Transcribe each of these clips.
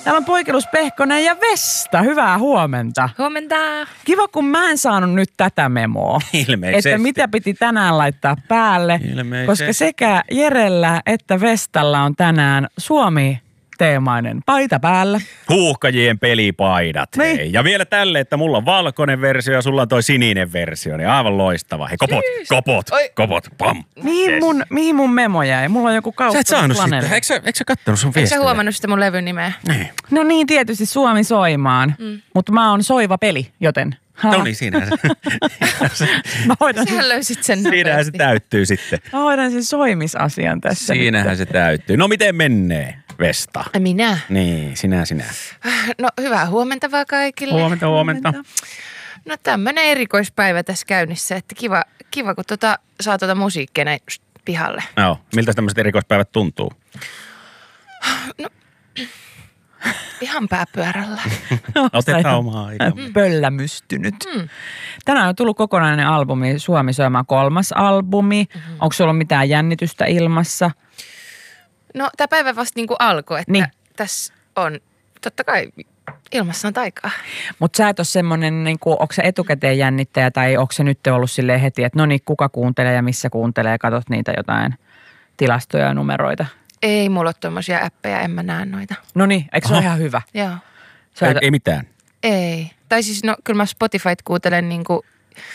Täällä on Poikelus, Pehkonen ja Vesta. Hyvää huomenta. Huomenta. Kiva, kun mä en saanut nyt tätä memoa. Ilmeisesti. Että mitä piti tänään laittaa päälle. Ilmeisesti. Koska sekä Jerellä että Vestalla on tänään Suomi-teemainen paita päällä. Huuhkajien pelipaidat. Niin. Hei. Ja vielä tälle, että mulla on valkoinen versio ja sulla on toi sininen versio. Niin aivan loistava. Hei, kopot, pam. Mihin mun memo jäi? Mulla on joku kauppa. Sä et saanut sitä. Eikö sä kattonut sun Eikö viestejä? sä huomannut sitä mun levyn nimeä? Niin. No niin, tietysti Suomi soimaan. Mutta mä oon soiva peli, joten... No niin, siinähän se. Mä hoidan, Sähän löysit sen Siinähän se nopeasti. täyttyy sitten. mä hoidan sen soimisasian tässä. Siinähän se täyttyy. No miten menee, Vesta? Minä? Niin, sinä. No hyvää huomenta vaan kaikille. Huomenta. No tämmönen erikoispäivä tässä käynnissä, että kiva kun saa musiikkia näin pihalle. Joo, miltä tämmöiset erikoispäivät tuntuu? Ihan pääpyörällä. Otetaan omaa aikaa. Pöllämystynyt. Tänään on tullut kokonainen albumi, Suomi soimaan 3. albumi. Onko sulla mitään jännitystä ilmassa? No tää päivä vasta niinku alkoi, että Niin. tässä on totta kai ilmassa on taikaa. Mutta sä et ole semmoinen, niin onko se etukäteen jännittäjä tai onko se nyt ollut silleen heti, että no niin, kuka kuuntelee ja missä kuuntelee, katsot niitä jotain tilastoja ja numeroita. Ei mulla ole tommosia appeja, en mä näe noita. No niin, eikö se ole ihan hyvä? Joo. Ei mitään. Ei. Tai siis no kyllä mä Spotifyt kuuntelen niinku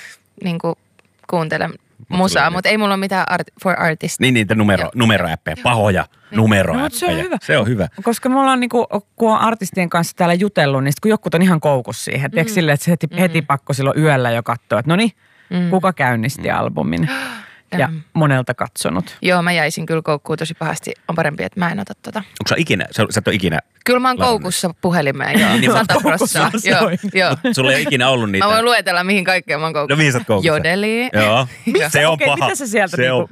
kuuntelen musaa, mutta ei mulla ole mitään for artist. Niin, niitä numeroäppejä, pahoja numeroäppejä. No, se on hyvä. Se on hyvä. Koska me ollaan niinku, kun on artistien kanssa täällä jutellut, niin sit kun joku on ihan koukussa siihen. Tiedätkö silleen, että se heti pakko silloin yöllä jo katsoa, että no niin, kuka käynnisti albumin. Ja monelta katsonut. Joo, mä jäisin kyllä koukkuun tosi pahasti. On parempi, että mä en ota tota. Onko sä ikinä, sä et ole ikinä, Kyllä mä oon koukussa puhelimeen, joo. Niin, 100%. Joo. sulla ei ole ikinä ollut niitä? Mä voin luetella, mihin kaikkeen mä oon koukussa. No mihin sä oot koukussa? Jodeli. Joo. Se on paha. Mitä sä sieltä,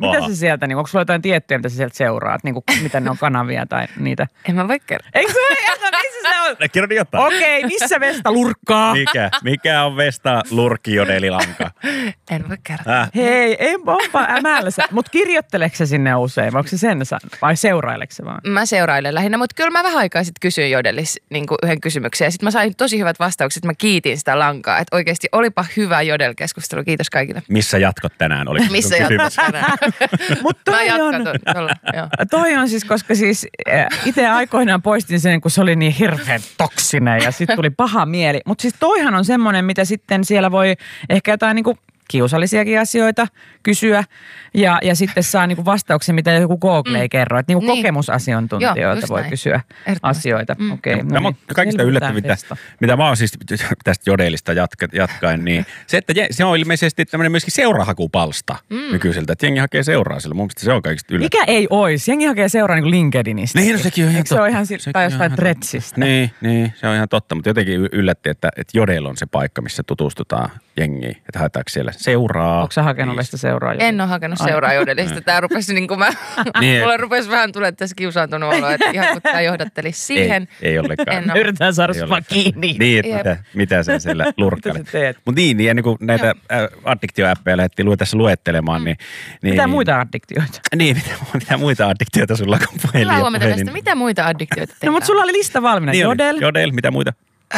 onko sulla jotain tiettyjä, mitä sä sieltä seuraat? Niinku, mitä ne on kanavia tai niitä? En mä voi kertoa. Eikö se missä se on? Kerro jotain. Okei, missä Vesta lurkkaa? Mikä on Vesta lurkkijodelilanka? En voi kertoa. Hei, ei onpa ämällänsä. Mutta kirjoitteleeko se sinne usein? Vai onko se sen vai seuraileeko se vaan? Mä seurailen lähinnä, mutta kyllä mä vähän aikaa sitten kysyin Jodelis niin yhden kysymyksen. Ja sitten mä sain tosi hyvät vastaukset, mä kiitin sitä lankaa. Että oikeasti olipa hyvä Jodel-keskustelu. Kiitos kaikille. Missä jatkot tänään? Oli Missä jatkot tänään? Mutta Mä toi jatkan on, joo. toi on siis, koska siis itse aikoinaan poistin sen, kun se oli niin hirveän toksinen ja sitten tuli paha mieli. Mutta siis toihan on semmoinen, mitä sitten siellä voi ehkä jotain niinku kiusallisiakin asioita kysyä ja sitten saa niinku vastauksia, mitä joku Google ei kerro. Että niinku Niin. kokemusasiantuntijoilta Joo, voi näin. kysyä asioita. Okei, Tämä on kaikista yllättävintä, mitä mä oon siis tästä Jodelista jatkaen, niin se, että se on ilmeisesti tämmöinen myöskin seurahakupalsta nykyiseltä, että jengi hakee seuraa sillä. Mun mielestä se on kaikista yllättävintä. Mikä ei ois? Jengi hakee seuraa niin LinkedInistä. Niin, no sekin on ihan Eikö se ole ihan tai jostain ihan Threadsista? Niin, se on ihan totta, mutta jotenkin yllätti, että Jodel on se paikka, missä tutustutaan jengiin, että haetaanko siellä seuraa. Onko sä hakenut Vesta seuraa? En ole hakenut seuraa Jodelista. Tää rupesi niin kuin Niin. mulle rupesi vähän tulee tässä kiusaantunut olo, että ihan kun tää johdattelisi siihen. Ei ollenkaan. En ole. Yritetään saada Ei sua ollenkaan. kiinni. Niin, että mitä sä siellä lurkkailet. Mitä sä teet? Mutta niin, ja niin kuin näitä addiktioäppejä lähdettiin tässä luettelemaan, niin... Mitä muita addiktioita? Niin, mitä muita addiktioita sulla on puhelin? Hyvä huomenta Vesta. Mitä muita addiktioita tehdään? No mutta sulla oli lista valmiina. Niin Jodel. mitä muita?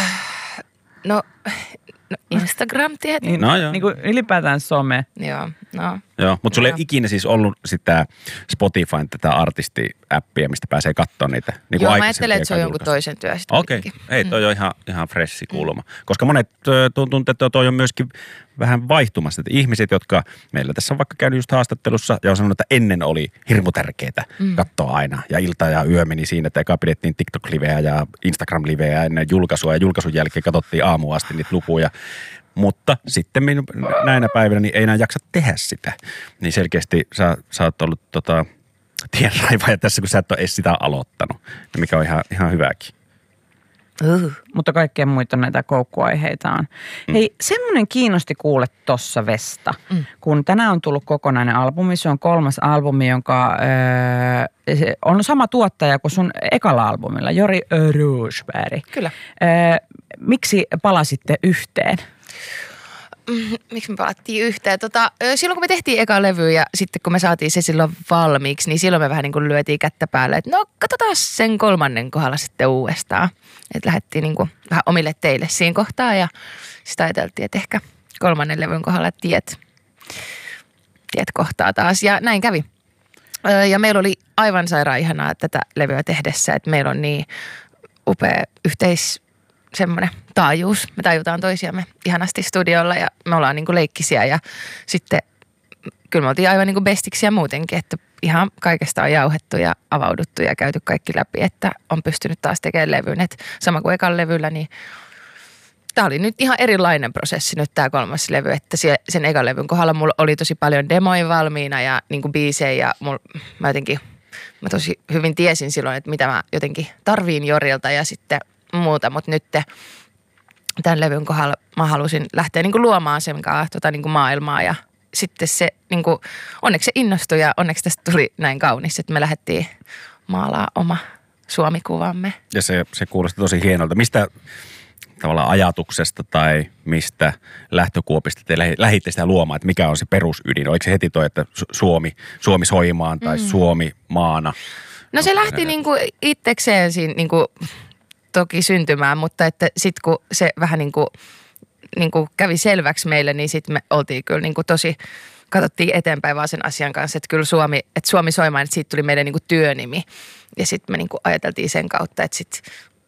No Instagram tietenkin. No joo. Niin kuin ylipäätään some. Joo, no. Joo, mutta sulla ei Joo. ikinä siis ollut sitä Spotifyn tätä artisti-appia, mistä pääsee katsomaan niitä niin Joo, mä ajattelen, että se on jonkun toisen työ sitten. Okei. Ei, toi on ihan fressi kuuluma. Koska monet tuntuu, että toi on myöskin vähän vaihtumassa. Että ihmiset, jotka meillä tässä on vaikka käynyt just haastattelussa ja on sanonut, että ennen oli hirmu tärkeää katsoa aina. Ja ilta ja yö meni siinä, että eka pidettiin TikTok-liveä ja Instagram-liveä ennen julkaisua. Ja julkaisun jälkeen katsottiin aamuun asti niitä lukuja. Mutta sitten näinä päivinä niin ei enää jaksa tehdä sitä. Niin selkeästi sä oot ollut tienraivaja tässä, kun sä et ole edes sitä aloittanut. Mikä on ihan hyväkin. Mutta kaikkea muita näitä koukkuaiheita on. Hei, semmoinen kiinnosti kuule tossa Vesta, kun tänään on tullut kokonainen albumi. Se on 3. albumi, jonka on sama tuottaja kuin sun ekalla albumilla, Jori Roosberg. Kyllä. Miksi palasitte yhteen? miksi me palattiin yhteen? Silloin kun me tehtiin eka levy ja sitten kun me saatiin se silloin valmiiksi, niin silloin me vähän niin kuin lyötiin kättä päälle, että no katsotaan sen 3. kohdalla sitten uudestaan. Että lähdettiin niin kuin vähän omille teille siinä kohtaa ja sitten ajateltiin, että ehkä 3. levyn kohdalla tiet kohtaa taas ja näin kävi. Ja meillä oli aivan sairaan ihanaa tätä levyä tehdessä, että meillä on niin upea semmoinen taajuus. Me tajutaan toisiamme ihanasti studiolla ja me ollaan niinku leikkisiä ja sitten kyllä me oltiin aivan niinku bestiksiä muutenkin, että ihan kaikesta on jauhettu ja avauduttu ja käyty kaikki läpi, että on pystynyt taas tekemään levyn. Et sama kuin ekan levyllä, niin tämä oli nyt ihan erilainen prosessi nyt tämä 3. levy, että sen ekan levyn kohdalla mulla oli tosi paljon demoja valmiina ja niinku biisejä ja mä tosi hyvin tiesin silloin, että mitä mä jotenkin tarviin Jorilta ja sitten muuta, mutta nyt tämän levyn kohdalla mä halusin lähteä niinku luomaan sen kanssa niinku maailmaa ja sitten se niinku, onneksi se innostui ja onneksi tästä tuli näin kaunis, että me lähdettiin maalaa oma Suomi-kuvamme. Ja se kuulosti tosi hienolta. Mistä tavallaan ajatuksesta tai mistä lähtökuopista te lähditte sitä luomaan, että mikä on se perusydin? Oliko se heti toi, että Suomi soimaan tai Suomi maana? No se lähti niinku itsekseen siinä niinku toki syntymään, mutta että sitten kun se vähän niinku kävi selväksi meille, niin sitten me oltiin kyllä niinku tosi, katsottiin eteenpäin vaan sen asian kanssa, että kyllä Suomi soimaan, että siitä tuli meidän niinku työnimi. Ja sitten me niinku ajateltiin sen kautta, että sitten,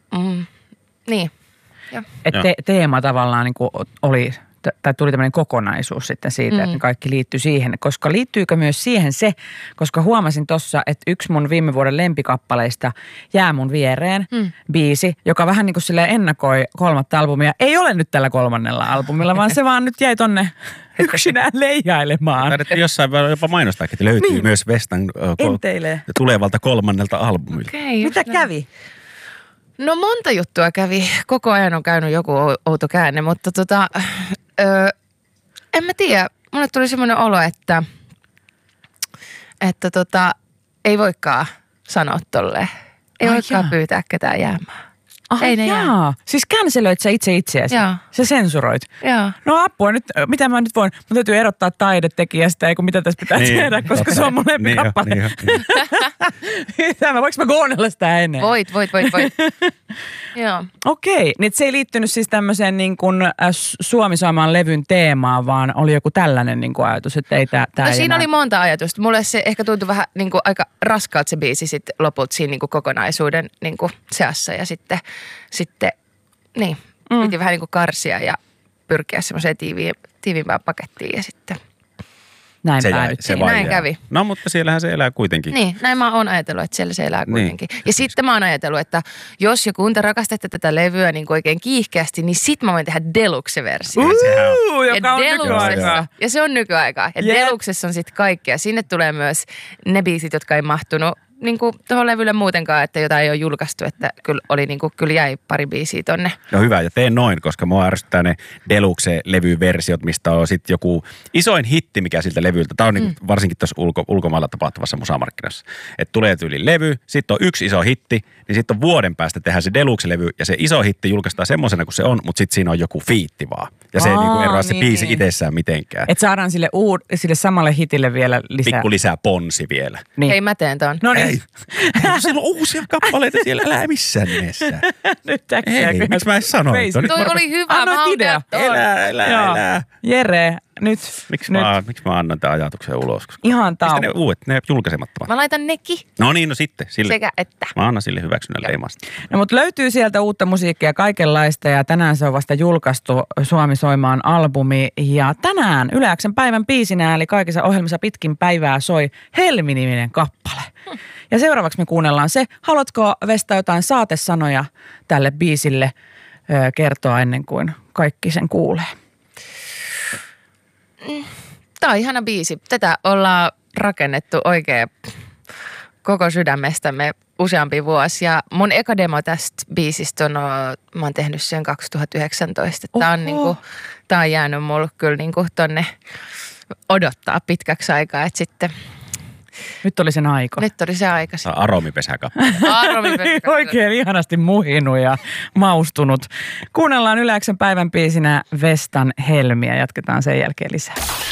niin. Että teema tavallaan niinku oli, tai tuli tämmöinen kokonaisuus sitten siitä, että ne kaikki liittyi siihen. Koska liittyykö myös siihen se, koska huomasin tuossa, että yksi mun viime vuoden lempikappaleista Jää mun viereen biisi, joka vähän niin kuin silleen ennakoi 3. albumia, ei ole nyt tällä 3. albumilla, vaan se vaan nyt jäi tonne yksinään leijailemaan. Taidettiin jossain jopa mainostaa, että löytyy myös Vestan tulevalta 3. albumilta. Okay, mitä kävi? No monta juttua kävi. Koko ajan on käynyt joku outo käänne, mutta en mä tiedä. Mulle tuli semmoinen olo, että ei voikaan sanoa tolleen. Ei voikaan pyytää ketään jäämään. Ei ne jää. Siis canceloit sä itseäsi? Jaa. Sä sensuroit? Joo. No apua nyt, mitä mä nyt voin? Mun täytyy erottaa taidetekijästä, eikö mitä tässä pitää tehdä, koska se on mun lempikappale. Voinko mä kuunnella sitä ennen? Voit. Joo. Okei, niin se ei liittynyt siis tämmöiseen niin kuin Suomi soimaan levyn teemaan, vaan oli joku tällainen niin kuin ajatus, että ei tää no, ei siinä enää. oli monta ajatusta. Mulle se ehkä tuntui vähän niin kuin aika raskaalta se biisi sitten lopulta siinä niin kuin kokonaisuuden niin kuin seassa ja sitten niin, piti vähän niin kuin karsia ja pyrkiä semmoiseen tiiviimpään pakettiin ja sitten Näin näin kävi. No, mutta siellähän se elää kuitenkin. Niin, näin mä oon ajatellut, että siellä se elää kuitenkin. Niin. Ja sitten mä oon ajatellut, että jos joku te rakastatte tätä levyä niin oikein kiihkeästi, niin sit mä voin tehdä deluxe-versio. Joka on nykyaikaa. Ja se on nykyaikaa. Ja deluxessa on sitten kaikkea. Sinne tulee myös ne biisit, jotka ei mahtunut niin kuin tuohon levylle muutenkaan, että jota ei ole julkaistu, että kyllä jäi pari biisiä tonne. No hyvä, ja teen noin, koska mua ärsyttää ne deluxe-levyversiot, mistä on sitten joku isoin hitti, mikä siltä levyltä. Tämä on niin varsinkin tuossa ulkomailla tapahtuvassa musamarkkinassa. Että tulee tyyli levy, sitten on yksi iso hitti, niin sitten on vuoden päästä tehdään se deluxe-levy, ja se iso hitti julkaistaan semmoisena kuin se on, mutta sitten siinä on joku fiitti vaan. Ja se ei niinku eroa se biisi itsessään mitenkään. Että saadaan sille samalle hitille vielä lisää. Pikku lisää ponsi vielä. Niin. Hei, mä teen ton. No niin. Siellä on uusia kappaleita, siellä elää missään nimessä. Nyt äkkiä. Ei, miksi mä en sano? Toi oli hyvä, mä haluan idea. Elää. Jere, nyt. Miksi mä annan tämän ajatuksen ulos? Ihan mistä ne uudet, ne julkaisemattomat? Mä laitan nekin. No niin, no sitten. Sille. Sekä että. Mä annan sille hyväksynnän leimasta. No mutta löytyy sieltä uutta musiikkia kaikenlaista ja tänään se on vasta julkaistu Suomi soimaan albumi. Ja tänään Yle X:n päivän biisinä eli kaikissa ohjelmissa pitkin päivää soi Helmi-niminen kappale. Ja seuraavaksi me kuunnellaan se. Haluatko Vesta jotain saatesanoja tälle biisille kertoa ennen kuin kaikki sen kuulee? Tämä on ihana biisi. Tätä ollaan rakennettu oikein koko sydämestämme useampi vuosi. Ja mun eka demo tästä biisistä on, mä oon tehnyt sen 2019. Tämä on jäänyt mulle kyllä tonne odottaa pitkäksi aikaa, että sitten Nyt oli sen aika. Nyt oli se aika. Aromipesäkappale. Oikein ihanasti muhinut ja maustunut. Kuunnellaan Yle X:n päivän biisinä Vestan Helmiä. Jatketaan sen jälkeen lisää.